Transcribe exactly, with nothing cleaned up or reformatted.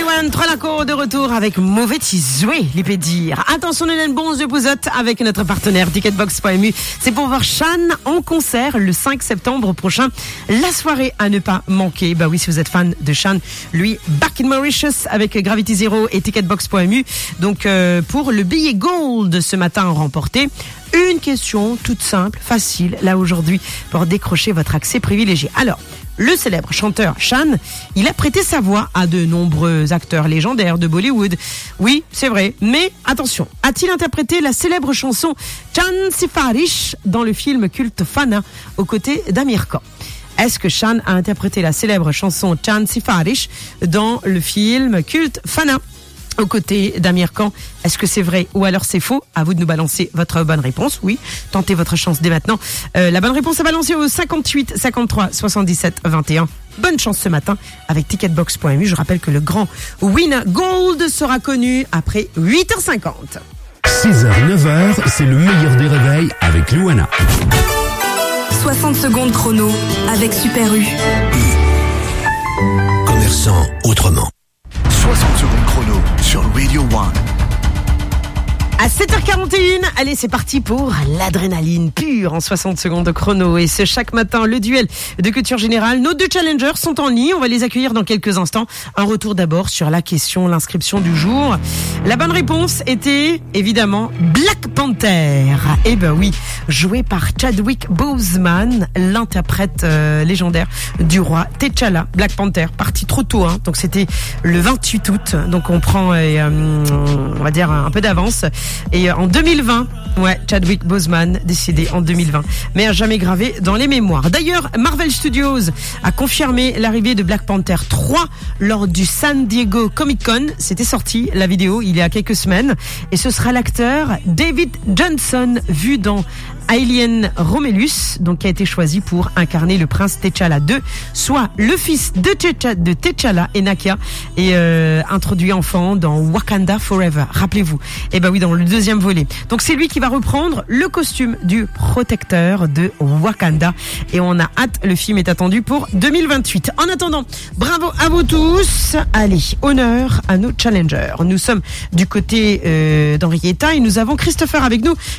Ewan Trolaco de retour avec Mauvais Tizoué, l'I dire. Attention, nous avons bon de Bouzotte avec notre partenaire ticketbox point m u. C'est pour voir Shan en concert le cinq septembre prochain. La soirée à ne pas manquer. Bah oui, si vous êtes fan de Shan, lui, Back in Mauritius avec Gravity Zero et ticketbox point m u. Donc, euh, pour le billet Gold ce matin remporté, une question toute simple, facile, là aujourd'hui, pour décrocher votre accès privilégié. Alors, le célèbre chanteur Shan, il a prêté sa voix à de nombreux acteurs légendaires de Bollywood. Oui, c'est vrai. Mais attention, a-t-il interprété la célèbre chanson Chan Sifarish dans le film culte Fana aux côtés d'Amir Khan? Est-ce que Shan a interprété la célèbre chanson Chan Sifarish dans le film culte Fana aux côtés d'Amir Khan? Est-ce que c'est vrai ou alors c'est faux? À vous de nous balancer votre bonne réponse. Oui, tentez votre chance dès maintenant. Euh, la bonne réponse à balancer au cinquante-huit cinquante-trois soixante-dix-sept vingt et un. Bonne chance ce matin avec ticketbox point m u. Je rappelle que le grand Win Gold sera connu après huit heures cinquante. six heures neuf heures, c'est le meilleur des réveils avec Luana. soixante secondes chrono avec Super U. Commerçant autrement. soixante secondes chrono sur Radio One. À sept heures quarante et une, allez, c'est parti pour l'adrénaline pure en soixante secondes de chrono. Et c'est chaque matin le duel de culture générale. Nos deux challengers sont en ligne. On va les accueillir dans quelques instants. Un retour d'abord sur la question, l'inscription du jour. La bonne réponse était évidemment Black Panther. Eh ben oui, joué par Chadwick Boseman, l'interprète euh, légendaire du roi T'Challa. Black Panther, parti trop tôt, hein. Donc c'était le vingt-huit août. Donc on prend, euh, on va dire, un peu d'avance. Et en deux mille vingt, ouais, Chadwick Boseman, décédé en deux mille vingt, mais à jamais gravé dans les mémoires. D'ailleurs, Marvel Studios a confirmé l'arrivée de Black Panther trois lors du San Diego Comic Con. C'était sorti, la vidéo, il y a quelques semaines. Et ce sera l'acteur David Johnson, vu dans Alien Romulus, donc qui a été choisi pour incarner le prince T'Challa deux, soit le fils de T'Challa, de T'Challa et Nakia, et euh, introduit enfant dans Wakanda Forever. Rappelez-vous. Et ben oui, dans le deuxième volet. Donc c'est lui qui va reprendre le costume du protecteur de Wakanda, et on a hâte. Le film est attendu pour deux mille vingt-huit. En attendant, bravo à vous tous. Allez, honneur à nos challengers. Nous sommes du côté euh, d'Henrietta et nous avons Christopher avec nous.